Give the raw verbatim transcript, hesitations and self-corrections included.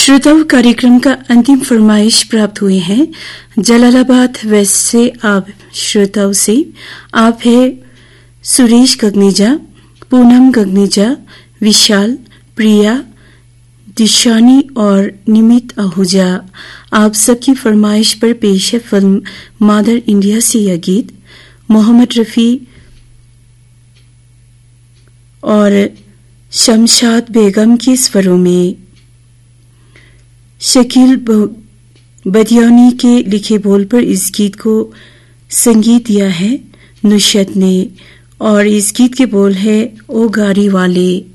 श्रोताओं, कार्यक्रम का अंतिम फरमाइश प्राप्त हुए हैं जलालाबाद वेस्ट से। आप श्रोताओं से आप है सुरेश गगनेजा, पूनम गगनेजा, विशाल, प्रिया, दिशानी और निमित आहूजा। आप सबकी फरमाइश पर पेश है फिल्म मदर इंडिया से यह गीत मोहम्मद रफी और शमशाद बेगम के स्वरों में। शकील बदियानी के लिखे बोल पर इस गीत को संगीत दिया है नुसरत ने और इस गीत के बोल है ओ गाड़ी वाले।